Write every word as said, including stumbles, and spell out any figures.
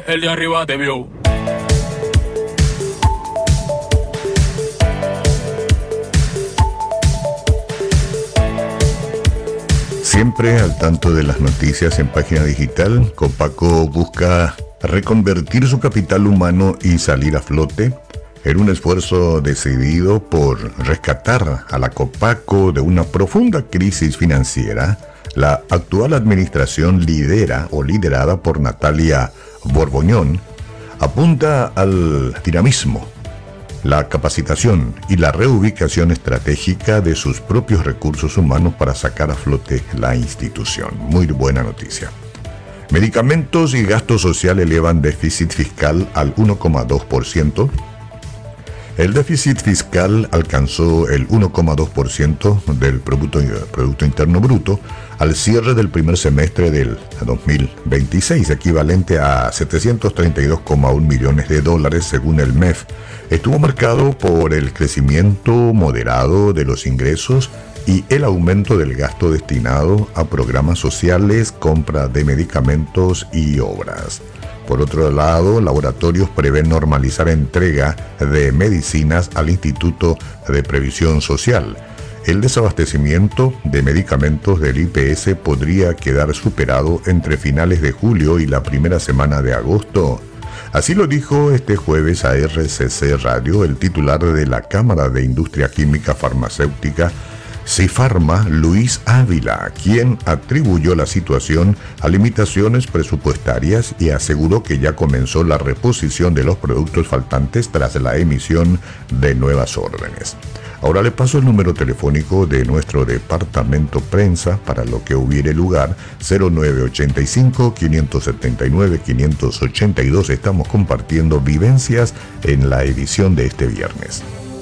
el de arriba te vio. Siempre al tanto de las noticias en Página Digital, Copaco busca reconvertir su capital humano y salir a flote en un esfuerzo decidido por rescatar a la Copaco de una profunda crisis financiera. La actual administración lidera o liderada por Natalia Borboñón apunta al dinamismo, la capacitación y la reubicación estratégica de sus propios recursos humanos para sacar a flote la institución. Muy buena noticia. Medicamentos y gasto social elevan déficit fiscal al uno coma dos por ciento. El déficit fiscal alcanzó el uno coma dos por ciento del Producto, Producto Interno Bruto al cierre del primer semestre del dos mil veintiséis, equivalente a setecientos treinta y dos coma uno millones de dólares según el M E F. Estuvo marcado por el crecimiento moderado de los ingresos y el aumento del gasto destinado a programas sociales, compra de medicamentos y obras. Por otro lado, laboratorios prevén normalizar entrega de medicinas al Instituto de Previsión Social. El desabastecimiento de medicamentos del I P S podría quedar superado entre finales de julio y la primera semana de agosto. Así lo dijo este jueves a R C C Radio el titular de la Cámara de Industria Química Farmacéutica, Cifarma, Luis Ávila, quien atribuyó la situación a limitaciones presupuestarias y aseguró que ya comenzó la reposición de los productos faltantes tras la emisión de nuevas órdenes. Ahora le paso el número telefónico de nuestro departamento prensa para lo que hubiere lugar, cero nueve ochenta y cinco, quinientos setenta y nueve, quinientos ochenta y dos. Estamos compartiendo vivencias en la edición de este viernes.